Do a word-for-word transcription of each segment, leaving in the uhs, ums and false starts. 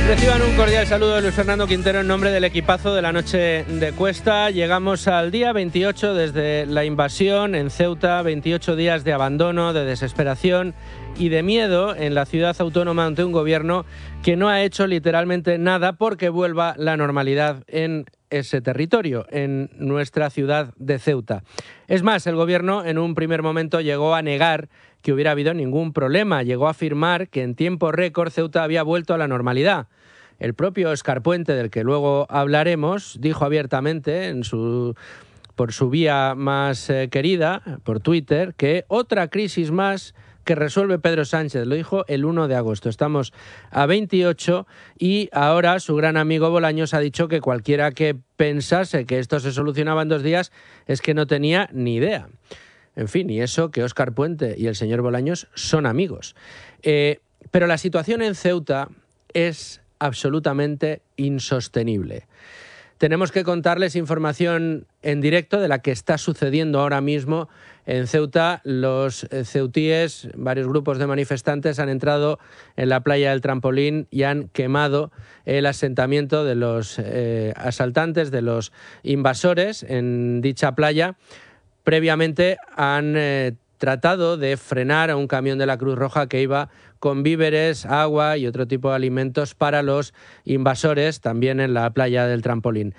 Reciban un cordial saludo de Luis Fernando Quintero en nombre del equipazo de la noche de Cuesta. Llegamos al día veintiocho desde la invasión en Ceuta, veintiocho días de abandono, de desesperación y de miedo en la ciudad autónoma ante un gobierno que no ha hecho literalmente nada porque vuelva la normalidad en ese territorio, en nuestra ciudad de Ceuta. Es más, el gobierno en un primer momento llegó a negar que hubiera habido ningún problema, llegó a afirmar que en tiempo récord Ceuta había vuelto a la normalidad. El propio Óscar Puente, del que luego hablaremos, dijo abiertamente en su, por su vía más eh, querida, por Twitter, que otra crisis más que resuelve Pedro Sánchez. Lo dijo el uno de agosto. Estamos a veintiocho y ahora su gran amigo Bolaños ha dicho que cualquiera que pensase que esto se solucionaba en dos días es que no tenía ni idea. En fin, y eso que Óscar Puente y el señor Bolaños son amigos. Eh, pero la situación en Ceuta es absolutamente insostenible. Tenemos que contarles información en directo de la que está sucediendo ahora mismo en Ceuta. Los ceutíes, varios grupos de manifestantes han entrado en la playa del Trampolín y han quemado el asentamiento de los eh, asaltantes, de los invasores en dicha playa. Previamente han eh, tratado de frenar a un camión de la Cruz Roja que iba con víveres, agua y otro tipo de alimentos para los invasores, también en la playa del Trampolín.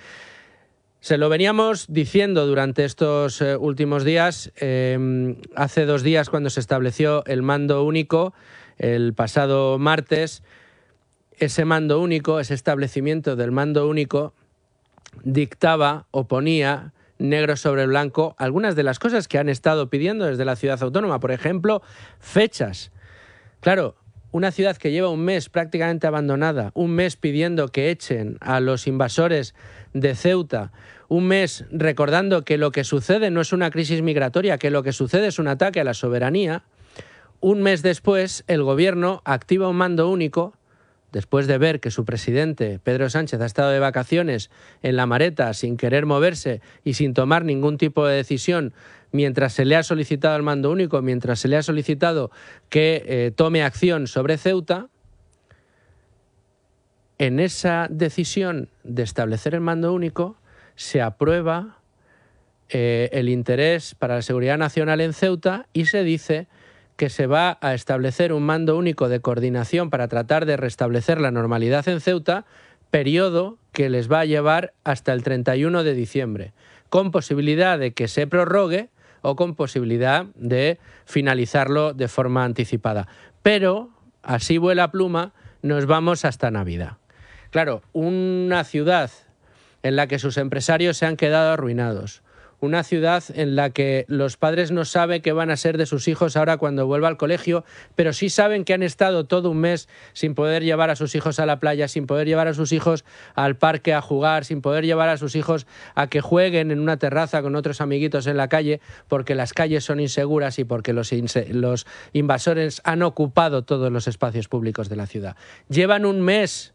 Se lo veníamos diciendo durante estos eh, últimos días. Eh, hace dos días, cuando se estableció el mando único, el pasado martes, ese mando único, ese establecimiento del mando único, dictaba o ponía negro sobre blanco algunas de las cosas que han estado pidiendo desde la ciudad autónoma. Por ejemplo, fechas. Claro, una ciudad que lleva un mes prácticamente abandonada, un mes pidiendo que echen a los invasores de Ceuta, un mes recordando que lo que sucede no es una crisis migratoria, que lo que sucede es un ataque a la soberanía. Un mes después, el gobierno activa un mando único, después de ver que su presidente, Pedro Sánchez, ha estado de vacaciones en La Mareta sin querer moverse y sin tomar ningún tipo de decisión, mientras se le ha solicitado el mando único, mientras se le ha solicitado que eh, tome acción sobre Ceuta. En esa decisión de establecer el mando único se aprueba eh, el interés para la seguridad nacional en Ceuta y se dice que se va a establecer un mando único de coordinación para tratar de restablecer la normalidad en Ceuta, periodo que les va a llevar hasta el treinta y uno de diciembre, con posibilidad de que se prorrogue o con posibilidad de finalizarlo de forma anticipada. Pero, así vuela pluma, nos vamos hasta Navidad. Claro, una ciudad en la que sus empresarios se han quedado arruinados, una ciudad en la que los padres no saben qué van a ser de sus hijos ahora cuando vuelva al colegio, pero sí saben que han estado todo un mes sin poder llevar a sus hijos a la playa, sin poder llevar a sus hijos al parque a jugar, sin poder llevar a sus hijos a que jueguen en una terraza con otros amiguitos en la calle, porque las calles son inseguras y porque los, inse- los invasores han ocupado todos los espacios públicos de la ciudad. Llevan un mes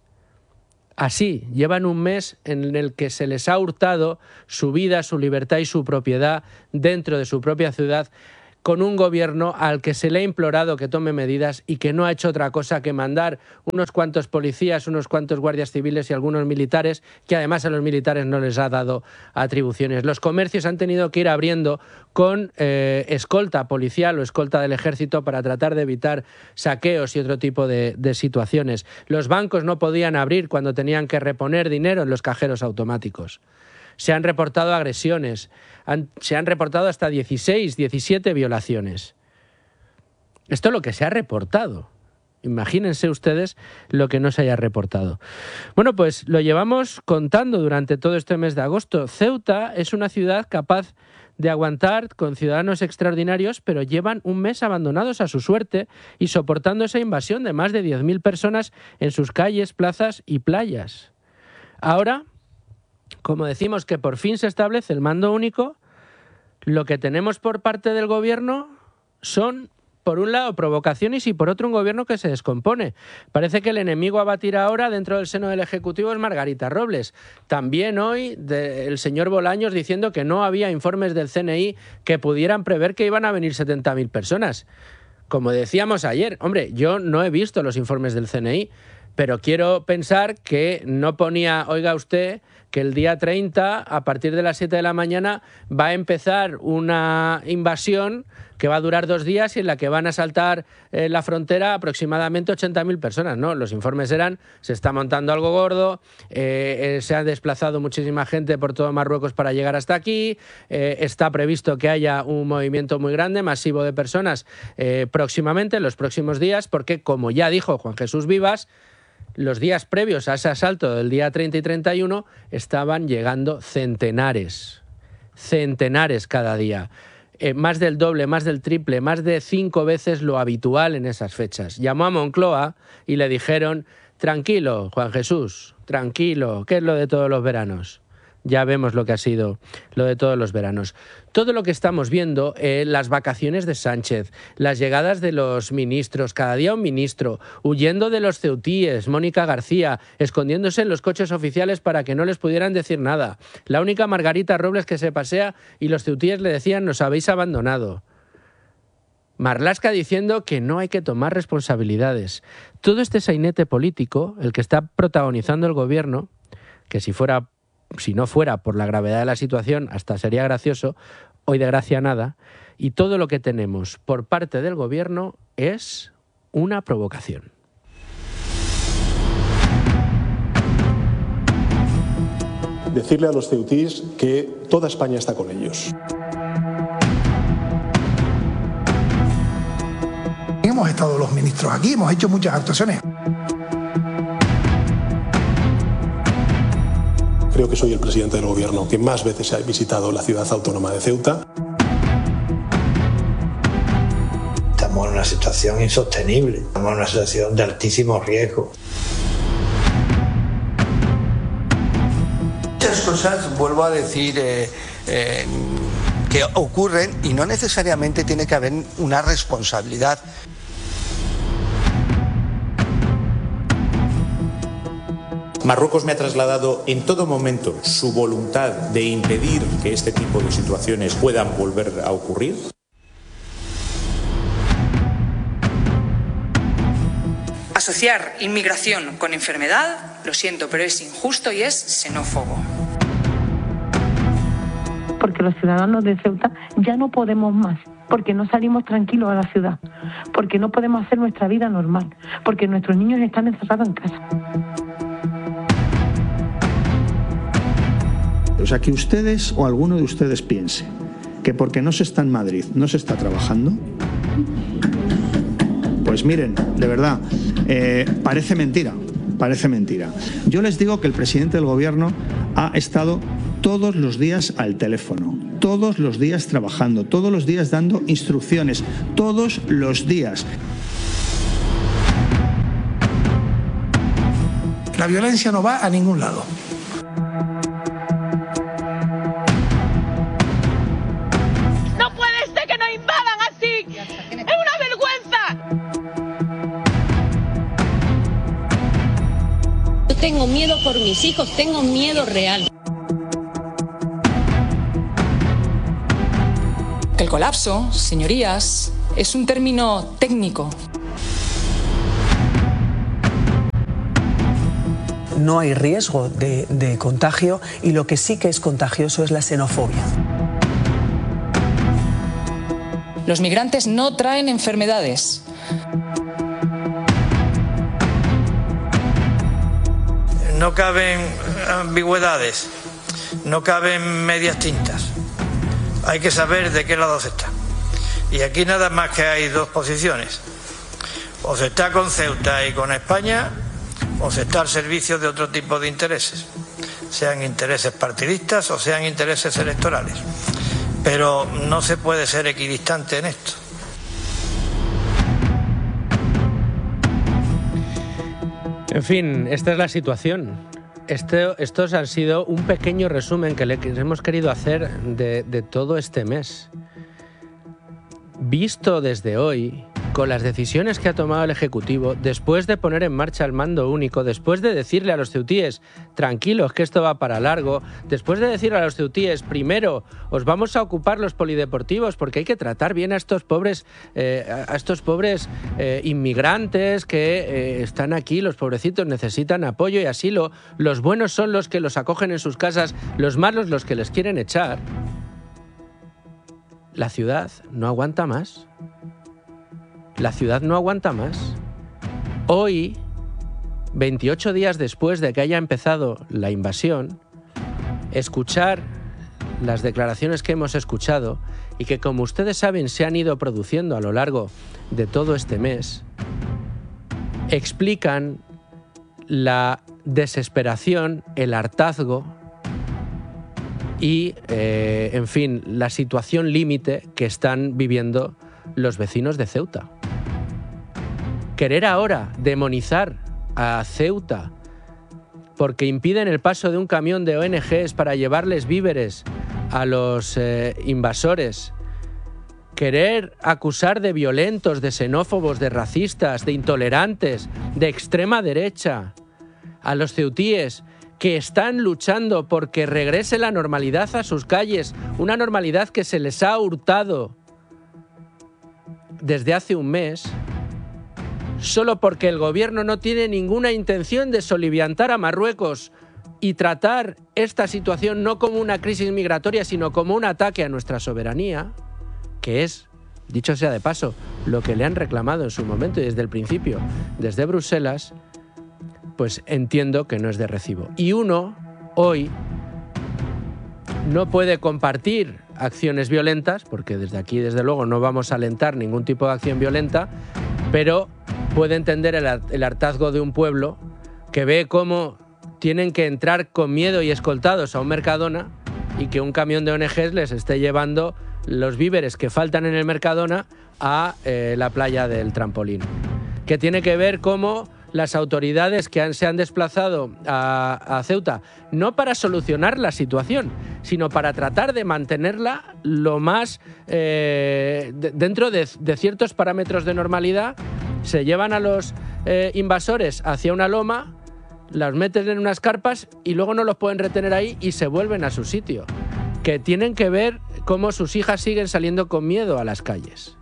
así, llevan un mes en el que se les ha hurtado su vida, su libertad y su propiedad dentro de su propia ciudad, con un gobierno al que se le ha implorado que tome medidas y que no ha hecho otra cosa que mandar unos cuantos policías, unos cuantos guardias civiles y algunos militares, que además a los militares no les ha dado atribuciones. Los comercios han tenido que ir abriendo con eh, escolta policial o escolta del ejército para tratar de evitar saqueos y otro tipo de, de situaciones. Los bancos no podían abrir cuando tenían que reponer dinero en los cajeros automáticos. Se han reportado agresiones, han, se han reportado hasta dieciséis, diecisiete violaciones. Esto es lo que se ha reportado. Imagínense ustedes lo que no se haya reportado. Bueno, pues lo llevamos contando durante todo este mes de agosto. Ceuta es una ciudad capaz de aguantar con ciudadanos extraordinarios, pero llevan un mes abandonados a su suerte y soportando esa invasión de más de diez mil personas en sus calles, plazas y playas. Ahora, como decimos que por fin se establece el mando único, lo que tenemos por parte del gobierno son, por un lado, provocaciones y por otro, un gobierno que se descompone. Parece que el enemigo a batir ahora dentro del seno del Ejecutivo es Margarita Robles. También hoy de, el señor Bolaños diciendo que no había informes del C N I que pudieran prever que iban a venir setenta mil personas. Como decíamos ayer, hombre, yo no he visto los informes del C N I, pero quiero pensar que no ponía, oiga usted, que el día treinta, a partir de las siete de la mañana, va a empezar una invasión que va a durar dos días y en la que van a saltar eh, la frontera aproximadamente ochenta mil personas. No, los informes eran, se está montando algo gordo, eh, eh, se ha desplazado muchísima gente por todo Marruecos para llegar hasta aquí, eh, está previsto que haya un movimiento muy grande, masivo de personas eh, próximamente, en los próximos días, porque, como ya dijo Juan Jesús Vivas, los días previos a ese asalto del día treinta y treinta y uno estaban llegando centenares, centenares cada día. Eh, más del doble, más del triple, más de cinco veces lo habitual en esas fechas. Llamó a Moncloa y le dijeron, tranquilo, Juan Jesús, tranquilo, ¿qué es lo de todos los veranos? Ya vemos lo que ha sido lo de todos los veranos. Todo lo que estamos viendo, eh, las vacaciones de Sánchez, las llegadas de los ministros, cada día un ministro, huyendo de los ceutíes, Mónica García, escondiéndose en los coches oficiales para que no les pudieran decir nada. La única Margarita Robles que se pasea y los ceutíes le decían, nos habéis abandonado. Marlaska diciendo que no hay que tomar responsabilidades. Todo este sainete político, el que está protagonizando el gobierno, que si fuera si no fuera por la gravedad de la situación, hasta sería gracioso, hoy de gracia nada, y todo lo que tenemos por parte del gobierno es una provocación. Decirle a los ceutíes que toda España está con ellos. Hemos estado los ministros aquí, hemos hecho muchas actuaciones. Creo que soy el presidente del gobierno que más veces ha visitado la ciudad autónoma de Ceuta. Estamos en una situación insostenible, estamos en una situación de altísimo riesgo. Muchas cosas, vuelvo a decir, eh, eh, que ocurren y no necesariamente tiene que haber una responsabilidad. Marruecos me ha trasladado en todo momento su voluntad de impedir que este tipo de situaciones puedan volver a ocurrir. Asociar inmigración con enfermedad, lo siento, pero es injusto y es xenófobo. Porque los ciudadanos de Ceuta ya no podemos más, porque no salimos tranquilos a la ciudad, porque no podemos hacer nuestra vida normal, porque nuestros niños están encerrados en casa. O sea, que ustedes o alguno de ustedes piense que porque no se está en Madrid no se está trabajando, pues miren, de verdad, eh, parece mentira, parece mentira. Yo les digo que el presidente del gobierno ha estado todos los días al teléfono, todos los días trabajando, todos los días dando instrucciones, todos los días. La violencia no va a ningún lado. Tengo miedo por mis hijos, tengo miedo real. El colapso, señorías, es un término técnico. No hay riesgo de, de contagio y lo que sí que es contagioso es la xenofobia. Los migrantes no traen enfermedades. No caben ambigüedades, no caben medias tintas. Hay que saber de qué lado se está. Y aquí nada más que hay dos posiciones. O se está con Ceuta y con España, o se está al servicio de otro tipo de intereses, sean intereses partidistas o sean intereses electorales. Pero no se puede ser equidistante en esto. En fin, esta es la situación. Este, estos han sido un pequeño resumen que le hemos querido hacer de, de todo este mes. Visto desde hoy, con las decisiones que ha tomado el Ejecutivo, después de poner en marcha el mando único, después de decirle a los ceutíes, tranquilos, que esto va para largo, después de decirle a los ceutíes, primero, os vamos a ocupar los polideportivos porque hay que tratar bien a estos pobres, eh, a estos pobres eh, inmigrantes que eh, están aquí, los pobrecitos necesitan apoyo y asilo, los buenos son los que los acogen en sus casas, los malos los que les quieren echar. La ciudad no aguanta más. La ciudad no aguanta más. Hoy, veintiocho días después de que haya empezado la invasión, escuchar las declaraciones que hemos escuchado y que, como ustedes saben, se han ido produciendo a lo largo de todo este mes, explican la desesperación, el hartazgo y, eh, en fin, la situación límite que están viviendo los vecinos de Ceuta. Querer ahora demonizar a Ceuta porque impiden el paso de un camión de O N Ges para llevarles víveres a los eh, invasores, querer acusar de violentos, de xenófobos, de racistas, de intolerantes, de extrema derecha a los ceutíes que están luchando porque regrese la normalidad a sus calles, una normalidad que se les ha hurtado desde hace un mes, solo porque el gobierno no tiene ninguna intención de soliviantar a Marruecos y tratar esta situación no como una crisis migratoria, sino como un ataque a nuestra soberanía, que es, dicho sea de paso, lo que le han reclamado en su momento y desde el principio, desde Bruselas, pues entiendo que no es de recibo. Y uno, hoy, no puede compartir acciones violentas, porque desde aquí, desde luego, no vamos a alentar ningún tipo de acción violenta, pero puede entender el, el hartazgo de un pueblo que ve cómo tienen que entrar con miedo y escoltados a un Mercadona y que un camión de O N Ges les esté llevando los víveres que faltan en el Mercadona a eh, la playa del Trampolín. Que tiene que ver cómo las autoridades que han, se han desplazado a, a Ceuta, no para solucionar la situación, sino para tratar de mantenerla lo más eh, de, dentro de, de ciertos parámetros de normalidad. Se llevan a los eh, invasores hacia una loma, las meten en unas carpas y luego no los pueden retener ahí y se vuelven a su sitio. Que tienen que ver cómo sus hijas siguen saliendo con miedo a las calles.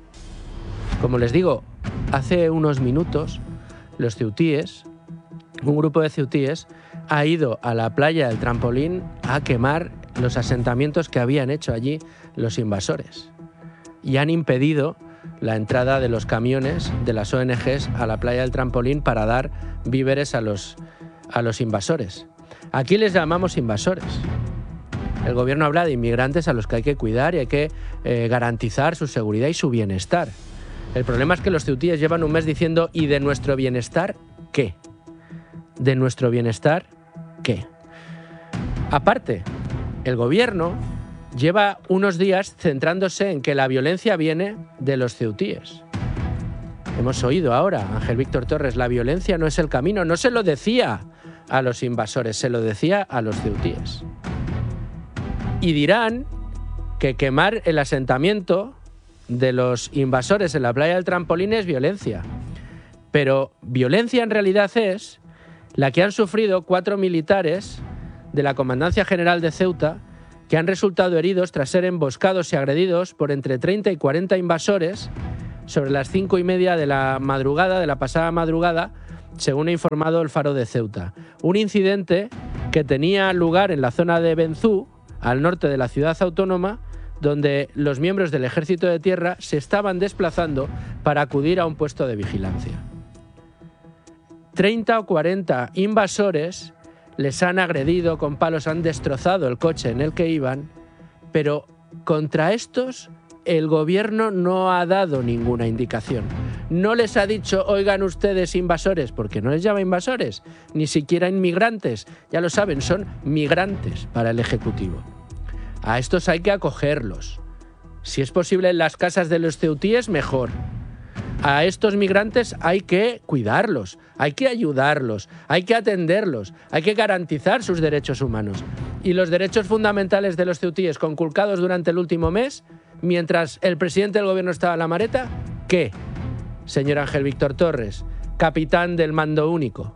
Como les digo, hace unos minutos los ceutíes, un grupo de ceutíes, ha ido a la playa del Trampolín a quemar los asentamientos que habían hecho allí los invasores. Y han impedido la entrada de los camiones de las O N Ges a la playa del Trampolín para dar víveres a los, a los invasores. Aquí les llamamos invasores. El gobierno habla de inmigrantes a los que hay que cuidar y hay que eh, garantizar su seguridad y su bienestar. El problema es que los ceutíes llevan un mes diciendo ¿y de nuestro bienestar qué? ¿De nuestro bienestar qué? Aparte, el gobierno lleva unos días centrándose en que la violencia viene de los ceutíes. Hemos oído ahora, Ángel Víctor Torres, la violencia no es el camino. No se lo decía a los invasores, se lo decía a los ceutíes. Y dirán que quemar el asentamiento de los invasores en la playa del Trampolín es violencia. Pero violencia en realidad es la que han sufrido cuatro militares de la Comandancia General de Ceuta que han resultado heridos tras ser emboscados y agredidos por entre treinta y cuarenta invasores sobre las cinco y media de la madrugada, de la pasada madrugada, según ha informado el Faro de Ceuta. Un incidente que tenía lugar en la zona de Benzú, al norte de la ciudad autónoma, donde los miembros del Ejército de Tierra se estaban desplazando para acudir a un puesto de vigilancia. treinta o cuarenta invasores les han agredido con palos, han destrozado el coche en el que iban, pero contra estos el gobierno no ha dado ninguna indicación. No les ha dicho, oigan ustedes invasores, porque no les llama invasores, ni siquiera inmigrantes. Ya lo saben, son migrantes para el Ejecutivo. A estos hay que acogerlos. Si es posible en las casas de los ceutíes, mejor. A estos migrantes hay que cuidarlos, hay que ayudarlos, hay que atenderlos, hay que garantizar sus derechos humanos. Y los derechos fundamentales de los ceutíes conculcados durante el último mes, mientras el presidente del gobierno estaba en la Mareta, ¿qué? señor Ángel Víctor Torres, capitán del mando único.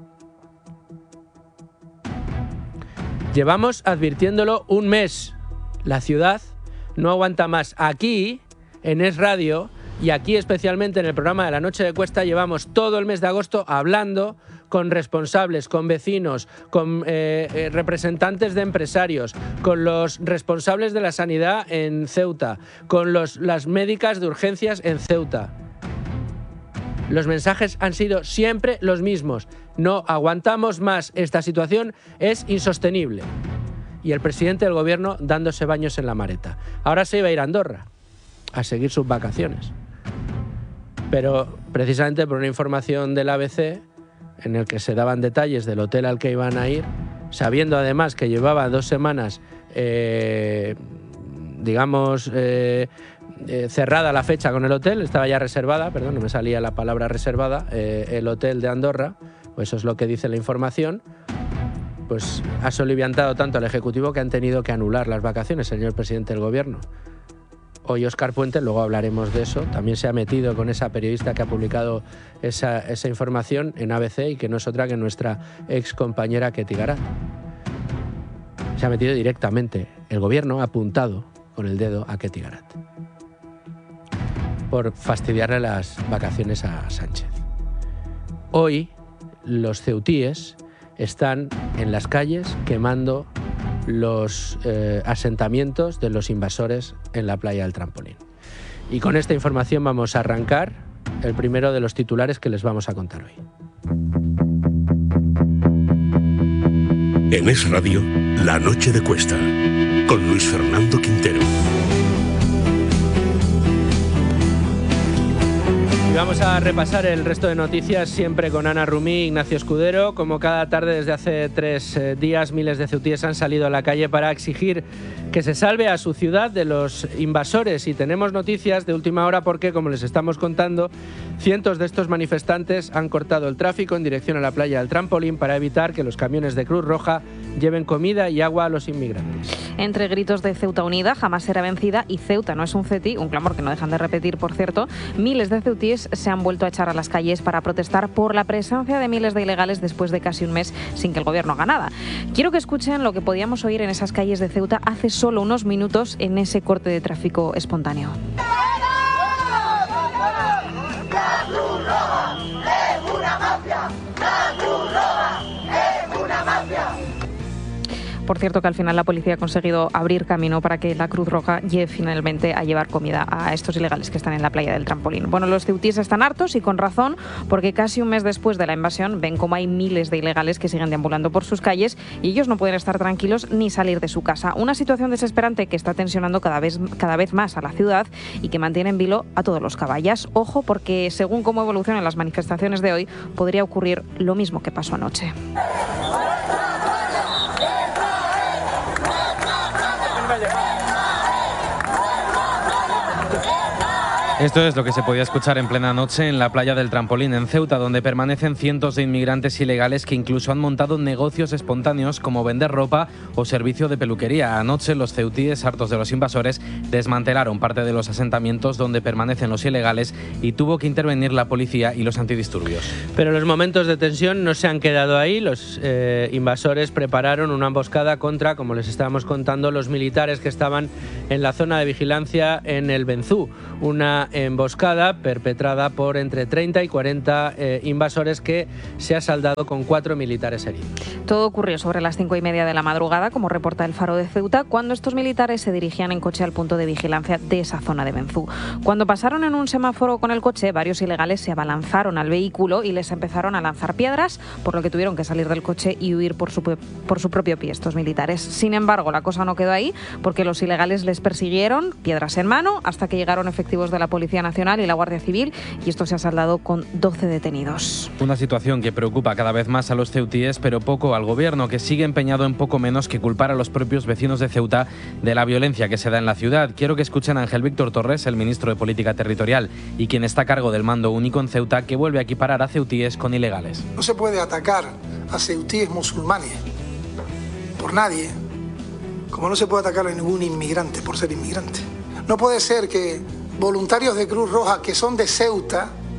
Llevamos advirtiéndolo un mes. La ciudad no aguanta más. Aquí, en Es Radio, y aquí especialmente en el programa de la Noche de Cuesta, llevamos todo el mes de agosto hablando con responsables, con vecinos, con eh, eh, representantes de empresarios, con los responsables de la sanidad en Ceuta, con los, las médicas de urgencias en Ceuta. Los mensajes han sido siempre los mismos. No aguantamos más, esta situación es insostenible. Y el presidente del gobierno dándose baños en la Mareta. Ahora se iba a ir a Andorra a seguir sus vacaciones. Pero precisamente por una información del A B C en el que se daban detalles del hotel al que iban a ir, sabiendo además que llevaba dos semanas, eh, digamos, eh, eh, cerrada la fecha con el hotel, estaba ya reservada, perdón, no me salía la palabra reservada, eh, el hotel de Andorra, pues eso es lo que dice la información, pues ha soliviantado tanto al Ejecutivo que han tenido que anular las vacaciones, señor presidente del Gobierno. Hoy Óscar Puente, luego hablaremos de eso, también se ha metido con esa periodista que ha publicado esa, esa información en A B C y que no es otra que nuestra ex compañera Ketty Garat. Se ha metido directamente. El gobierno ha apuntado con el dedo a Ketty Garat por fastidiarle las vacaciones a Sánchez. Hoy los ceutíes están en las calles quemando los eh, asentamientos de los invasores en la playa del Trampolín. Y con esta información vamos a arrancar el primero de los titulares que les vamos a contar hoy. En Es Radio, La Noche de Cuesta, con Luis Fernando Quintero. Y vamos a repasar el resto de noticias siempre con Ana Rumí, Ignacio Escudero. Como cada tarde desde hace tres eh, días, miles de ceutíes han salido a la calle para exigir que se salve a su ciudad de los invasores. Y tenemos noticias de última hora porque, como les estamos contando, cientos de estos manifestantes han cortado el tráfico en dirección a la playa del Trampolín para evitar que los camiones de Cruz Roja lleven comida y agua a los inmigrantes. Entre gritos de Ceuta unida, jamás será vencida y Ceuta no es un cetí, un clamor que no dejan de repetir, por cierto, miles de ceutíes se han vuelto a echar a las calles para protestar por la presencia de miles de ilegales después de casi un mes sin que el gobierno haga nada. Quiero que escuchen lo que podíamos oír en esas calles de Ceuta hace solo unos minutos en ese corte de tráfico espontáneo. Por cierto, que al final la policía ha conseguido abrir camino para que la Cruz Roja llegue finalmente a llevar comida a estos ilegales que están en la playa del Trampolín. Bueno, los ceutíes están hartos y con razón, porque casi un mes después de la invasión ven como hay miles de ilegales que siguen deambulando por sus calles y ellos no pueden estar tranquilos ni salir de su casa. Una situación desesperante que está tensionando cada vez, cada vez más a la ciudad y que mantiene en vilo a todos los caballas. Ojo, porque según cómo evolucionan las manifestaciones de hoy, podría ocurrir lo mismo que pasó anoche. Esto es lo que se podía escuchar en plena noche en la playa del Trampolín en Ceuta, donde permanecen cientos de inmigrantes ilegales que incluso han montado negocios espontáneos como vender ropa o servicio de peluquería. Anoche los ceutíes, hartos de los invasores, desmantelaron parte de los asentamientos donde permanecen los ilegales y tuvo que intervenir la policía y los antidisturbios. Pero los momentos de tensión no se han quedado ahí. Los eh, invasores prepararon una emboscada contra, como les estábamos contando, los militares que estaban en la zona de vigilancia en el Benzú. Una emboscada perpetrada por entre treinta y cuarenta eh, invasores que se ha saldado con cuatro militares heridos. Todo ocurrió sobre las cinco y media de la madrugada, como reporta el Faro de Ceuta, cuando estos militares se dirigían en coche al punto de vigilancia de esa zona de Benzú. Cuando pasaron en un semáforo con el coche, varios ilegales se abalanzaron al vehículo y les empezaron a lanzar piedras, por lo que tuvieron que salir del coche y huir por su, por su propio pie estos militares. Sin embargo, la cosa no quedó ahí, porque los ilegales les persiguieron, piedras en mano, hasta que llegaron efectivos de la Policía Nacional y la Guardia Civil, y esto se ha saldado con doce detenidos. Una situación que preocupa cada vez más a los ceutíes, pero poco al gobierno, que sigue empeñado en poco menos que culpar a los propios vecinos de Ceuta de la violencia que se da en la ciudad. Quiero que escuchen a Ángel Víctor Torres, el ministro de Política Territorial y quien está a cargo del mando único en Ceuta, que vuelve a equiparar a ceutíes con ilegales. No se puede atacar a ceutíes musulmanes por nadie, como no se puede atacar a ningún inmigrante por ser inmigrante. No puede ser que voluntarios de Cruz Roja que son de Ceuta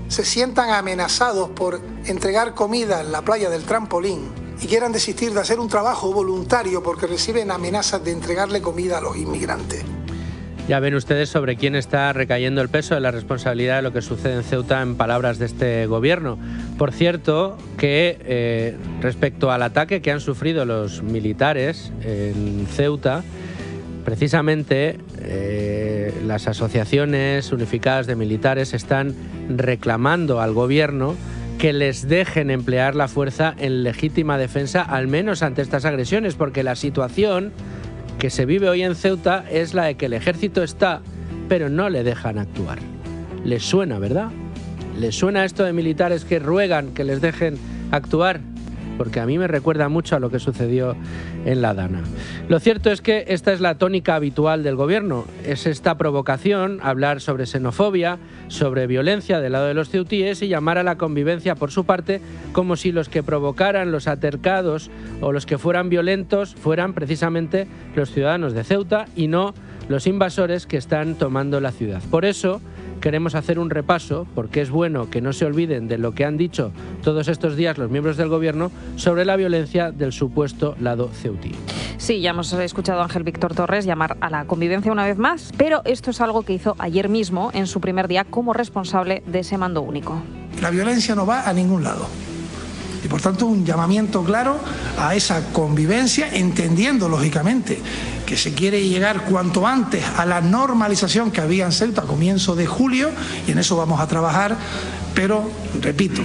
se sientan amenazados por entregar comida en la playa del Trampolín y quieran desistir de hacer un trabajo voluntario porque reciben amenazas de entregarle comida a los inmigrantes. Ya ven ustedes sobre quién está recayendo el peso de la responsabilidad de lo que sucede en Ceuta en palabras de este gobierno. Por cierto, que eh, respecto al ataque que han sufrido los militares en Ceuta, precisamente eh, las asociaciones unificadas de militares están reclamando al gobierno que les dejen emplear la fuerza en legítima defensa, al menos ante estas agresiones, porque la situación que se vive hoy en Ceuta es la de que el ejército está, pero no le dejan actuar. ¿Les suena, verdad? ¿Les suena esto de militares que ruegan que les dejen actuar? Porque a mí me recuerda mucho a lo que sucedió en La Dana. Lo cierto es que esta es la tónica habitual del gobierno. Es esta provocación, hablar sobre xenofobia, sobre violencia del lado de los ceutíes y llamar a la convivencia por su parte, como si los que provocaran los altercados o los que fueran violentos fueran precisamente los ciudadanos de Ceuta y no los invasores que están tomando la ciudad. Por eso queremos hacer un repaso, porque es bueno que no se olviden de lo que han dicho todos estos días los miembros del gobierno sobre la violencia del supuesto lado ceutí. Sí, ya hemos escuchado a Ángel Víctor Torres llamar a la convivencia una vez más, pero esto es algo que hizo ayer mismo en su primer día como responsable de ese mando único. La violencia no va a ningún lado. Y por tanto un llamamiento claro a esa convivencia, entendiendo lógicamente que se quiere llegar cuanto antes a la normalización que había en Ceuta a comienzo de julio, y en eso vamos a trabajar, pero repito,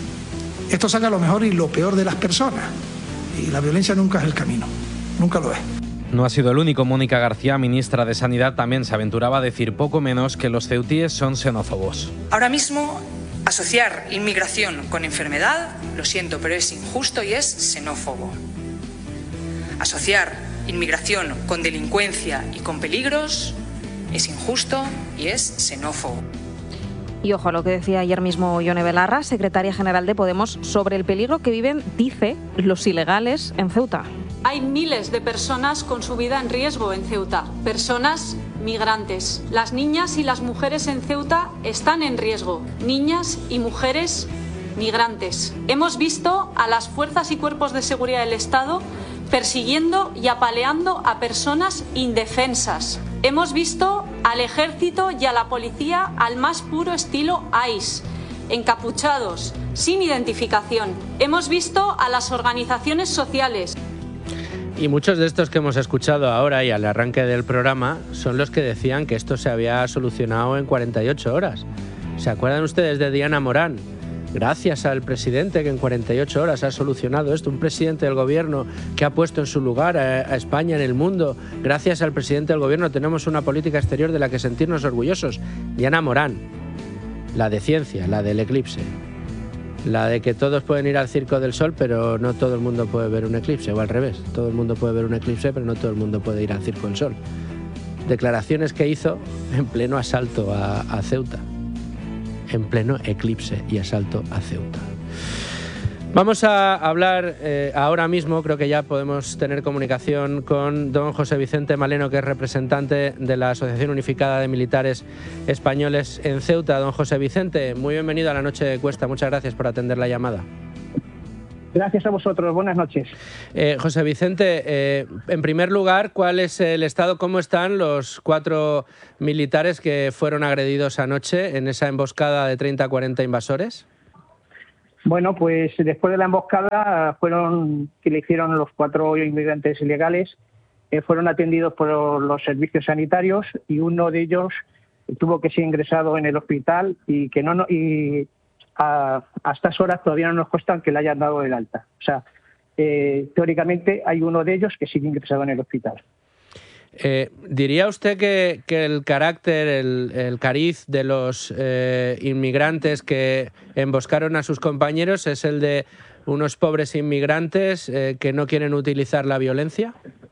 esto saca lo mejor y lo peor de las personas, y la violencia nunca es el camino, nunca lo es. No ha sido el único. Mónica García, ministra de Sanidad, también se aventuraba a decir poco menos que los ceutíes son xenófobos. Ahora mismo, asociar inmigración con enfermedad, lo siento, pero es injusto y es xenófobo. Asociar inmigración con delincuencia y con peligros es injusto y es xenófobo. Y ojo a lo que decía ayer mismo Ione Belarra, secretaria general de Podemos, sobre el peligro que viven, dice, los ilegales en Ceuta. Hay miles de personas con su vida en riesgo en Ceuta, personas migrantes. Las niñas y las mujeres en Ceuta están en riesgo, niñas y mujeres migrantes. Hemos visto a las fuerzas y cuerpos de seguridad del Estado persiguiendo y apaleando a personas indefensas. Hemos visto al ejército y a la policía al más puro estilo ICE, encapuchados, sin identificación. Hemos visto a las organizaciones sociales. Y muchos de estos que hemos escuchado ahora y al arranque del programa son los que decían que esto se había solucionado en cuarenta y ocho horas. ¿Se acuerdan ustedes de Diana Morán? Gracias al presidente que en cuarenta y ocho horas ha solucionado esto, un presidente del gobierno que ha puesto en su lugar a, a España en el mundo. Gracias al presidente del gobierno tenemos una política exterior de la que sentirnos orgullosos. Diana Morán, la de ciencia, la del eclipse. La de que todos pueden ir al Circo del Sol, pero no todo el mundo puede ver un eclipse, o al revés. Todo el mundo puede ver un eclipse, pero no todo el mundo puede ir al Circo del Sol. Declaraciones que hizo en pleno asalto a, a Ceuta. En pleno eclipse y asalto a Ceuta. Vamos a hablar eh, ahora mismo, creo que ya podemos tener comunicación con don José Vicente Maleno, que es representante de la Asociación Unificada de Militares Españoles en Ceuta. Don José Vicente, muy bienvenido a La Noche de Cuesta. Muchas gracias por atender la llamada. Gracias a vosotros. Buenas noches. Eh, José Vicente, eh, en primer lugar, ¿cuál es el estado? ¿Cómo están los cuatro militares que fueron agredidos anoche en esa emboscada de treinta a cuarenta invasores? Bueno, pues después de la emboscada fueron que le hicieron los cuatro inmigrantes ilegales, eh, fueron atendidos por los servicios sanitarios y uno de ellos tuvo que ser ingresado en el hospital y que no y a, a estas horas todavía no nos consta que le hayan dado el alta. O sea, eh, teóricamente hay uno de ellos que sigue ingresado en el hospital. Eh, ¿Diría usted que, que el carácter, el, el cariz de los eh, inmigrantes que emboscaron a sus compañeros es el de unos pobres inmigrantes eh, que no quieren utilizar la violencia?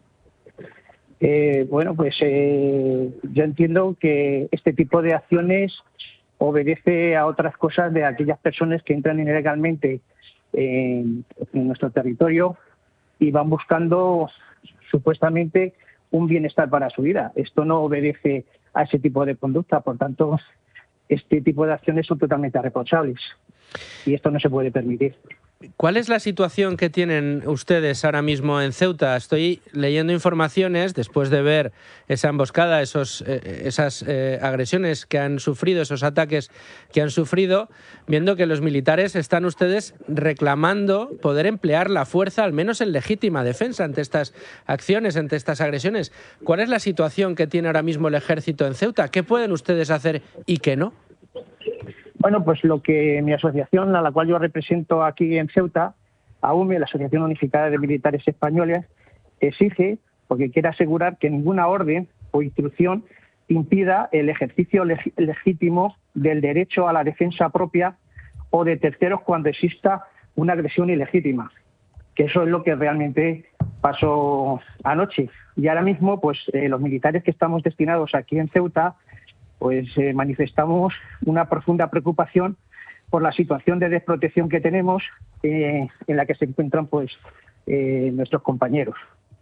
Eh, bueno, pues eh, yo entiendo que este tipo de acciones obedece a otras cosas de aquellas personas que entran ilegalmente en, en nuestro territorio y van buscando supuestamente un bienestar para su vida. Esto no obedece a ese tipo de conducta, por tanto, este tipo de acciones son totalmente irresponsables y esto no se puede permitir. ¿Cuál es la situación que tienen ustedes ahora mismo en Ceuta? Estoy leyendo informaciones después de ver esa emboscada, esos, eh, esas eh, agresiones que han sufrido, esos ataques que han sufrido, viendo que los militares están ustedes reclamando poder emplear la fuerza, al menos en legítima defensa, ante estas acciones, ante estas agresiones. ¿Cuál es la situación que tiene ahora mismo el ejército en Ceuta? ¿Qué pueden ustedes hacer y qué no? Bueno, pues lo que mi asociación, a la cual yo represento aquí en Ceuta, AUME, la Asociación Unificada de Militares Españoles, exige, porque quiere asegurar que ninguna orden o instrucción impida el ejercicio leg- legítimo del derecho a la defensa propia o de terceros cuando exista una agresión ilegítima, que eso es lo que realmente pasó anoche. Y ahora mismo, pues eh, los militares que estamos destinados aquí en Ceuta, pues eh, manifestamos una profunda preocupación por la situación de desprotección que tenemos eh, en la que se encuentran pues eh, nuestros compañeros.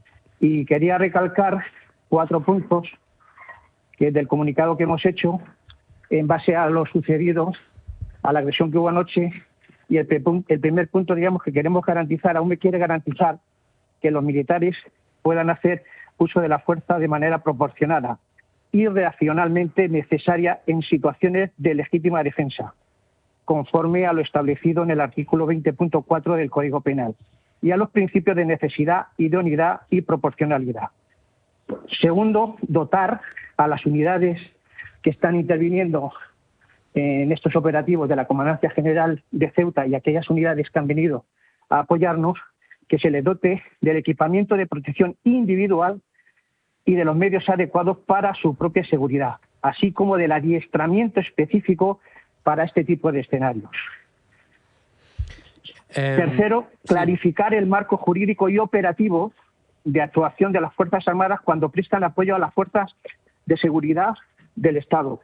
Y quería recalcar cuatro puntos que del comunicado que hemos hecho en base a lo sucedido, a la agresión que hubo anoche, y el, el primer punto, digamos, que queremos garantizar, aún me quiere garantizar que los militares puedan hacer uso de la fuerza de manera proporcionada y racionalmente necesaria en situaciones de legítima defensa, conforme a lo establecido en el artículo veinte punto cuatro del Código Penal, y a los principios de necesidad, idoneidad y proporcionalidad. Segundo, dotar a las unidades que están interviniendo en estos operativos de la Comandancia General de Ceuta y aquellas unidades que han venido a apoyarnos, que se les dote del equipamiento de protección individual y de los medios adecuados para su propia seguridad, así como del adiestramiento específico para este tipo de escenarios. Eh, Tercero, clarificar sí. el marco jurídico y operativo de actuación de las Fuerzas Armadas cuando prestan apoyo a las fuerzas de seguridad del Estado,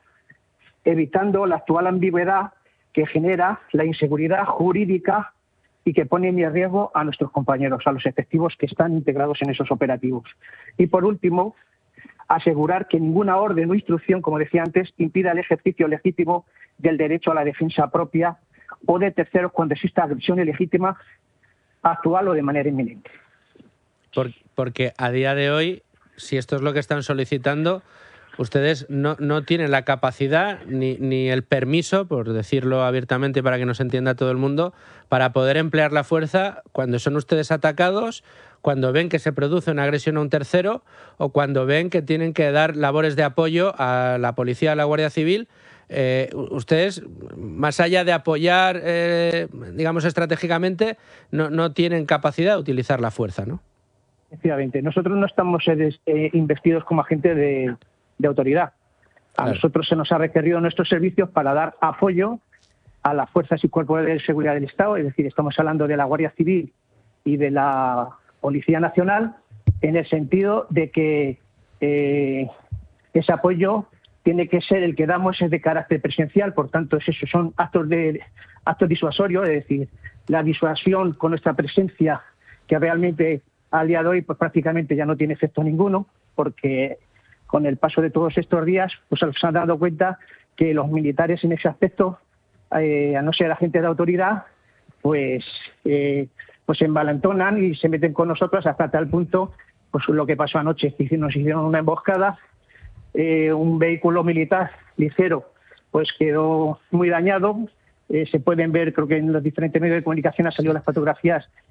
evitando la actual ambigüedad que genera la inseguridad jurídica y que pone en riesgo a nuestros compañeros, a los efectivos que están integrados en esos operativos. Y por último, asegurar que ninguna orden o instrucción, como decía antes, impida el ejercicio legítimo del derecho a la defensa propia o de terceros cuando exista agresión ilegítima, actual o de manera inminente. Por, porque a día de hoy, si esto es lo que están solicitando, ustedes no, no tienen la capacidad ni, ni el permiso, por decirlo abiertamente para que nos entienda todo el mundo, para poder emplear la fuerza cuando son ustedes atacados, cuando ven que se produce una agresión a un tercero o cuando ven que tienen que dar labores de apoyo a la policía, a la Guardia Civil. Eh, ustedes, más allá de apoyar, eh, digamos, estratégicamente, no, no tienen capacidad de utilizar la fuerza, ¿no? Efectivamente. Nosotros no estamos eh, investidos como agentes de... de autoridad. A claro. nosotros se nos ha requerido nuestros servicios para dar apoyo a las fuerzas y cuerpos de seguridad del Estado, es decir, estamos hablando de la Guardia Civil y de la Policía Nacional, en el sentido de que eh, ese apoyo tiene que ser el que damos es de carácter presencial, por tanto, es eso, son actos de actos disuasorios, es decir, la disuasión con nuestra presencia, que realmente al día de hoy pues prácticamente ya no tiene efecto ninguno, porque con el paso de todos estos días, pues se han dado cuenta que los militares en ese aspecto, eh, a no ser agentes de autoridad, pues, eh, pues se envalentonan y se meten con nosotros hasta tal punto, pues lo que pasó anoche, nos hicieron una emboscada, eh, un vehículo militar ligero, pues quedó muy dañado, eh, se pueden ver, creo que en los diferentes medios de comunicación han salido las fotografías